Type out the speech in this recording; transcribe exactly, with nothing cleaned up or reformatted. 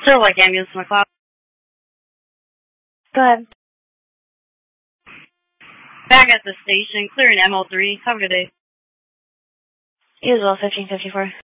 Silver Lake Ambulance, McLeod. Go ahead. Back at the station, clearing M O three. Have a good day. You as well, fifteen fifty-four.